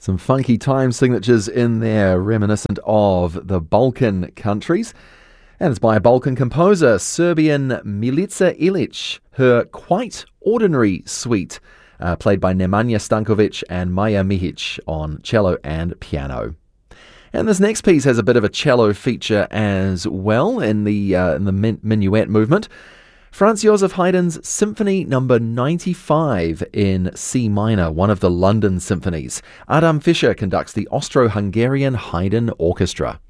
Some funky time signatures in there, reminiscent of the Balkan countries. And it's by a Balkan composer, Serbian Milica Ilic, her Quite Ordinary Suite, played by Nemanja Stankovic and Maja Mihic on cello and piano. And this next piece has a bit of a cello feature as well in the minuet movement. Franz Joseph Haydn's Symphony No. 95 in C minor, one of the London symphonies. Adam Fischer conducts the Austro-Hungarian Haydn Orchestra.